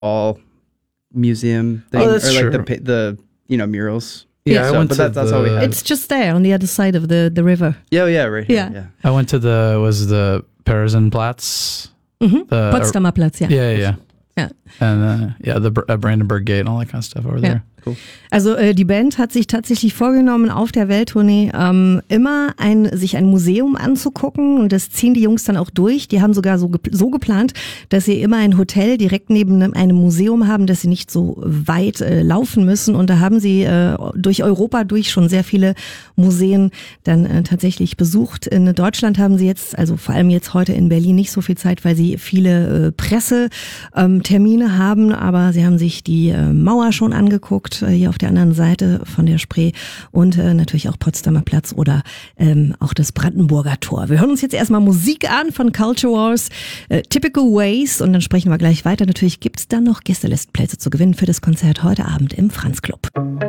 all museum thing, Oh, that's or like true. the murals. Yeah, I went to that's all we had. It's just there on the other side of the river. Yeah, right here. Yeah. Yeah. I went to the Perisenplatz. Potsdamer Platz, ja. Yeah. Ja. And the Brandenburg Gate and all that kind of stuff over there. Cool. Also die Band hat sich tatsächlich vorgenommen, auf der Welttournee immer sich ein Museum anzugucken, und das ziehen die Jungs dann auch durch. Die haben sogar so geplant, dass sie immer ein Hotel direkt neben einem Museum haben, dass sie nicht so weit laufen müssen, und da haben sie durch Europa schon sehr viele Museen dann tatsächlich besucht. In Deutschland haben sie jetzt, also vor allem jetzt heute in Berlin, nicht so viel Zeit, weil sie viele Pressetermine haben, aber sie haben sich die Mauer schon angeguckt, hier auf der anderen Seite von der Spree, und natürlich auch Potsdamer Platz oder auch das Brandenburger Tor. Wir hören uns jetzt erstmal Musik an von Culture Wars, Typical Ways, und dann sprechen wir gleich weiter. Natürlich gibt's dann noch Gästelistplätze zu gewinnen für das Konzert heute Abend im Franz Club.